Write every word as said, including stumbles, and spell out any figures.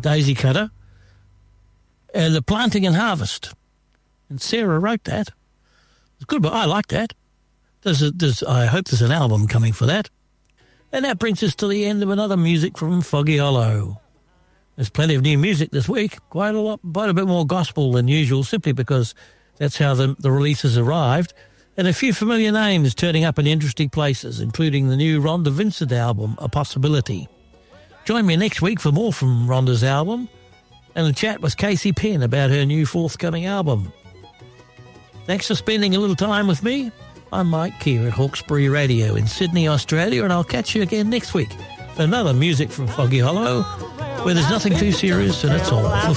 Daisy Cutter, and The Planting and Harvest. And Sarah wrote that. It's good, but I like that. There's a, there's, I hope there's an album coming for that. And that brings us to the end of another music from Foggy Hollow. There's plenty of new music this week, quite a lot, quite a bit more gospel than usual, simply because that's how the, the releases arrived. And a few familiar names turning up in interesting places, including the new Rhonda Vincent album, A Possibility. Join me next week for more from Rhonda's album and a chat with Casey Penn about her new forthcoming album. Thanks for spending a little time with me. I'm Mike Keir at Hawkesbury Radio in Sydney, Australia, and I'll catch you again next week for another music from Foggy Hollow, where there's nothing too serious and it's all for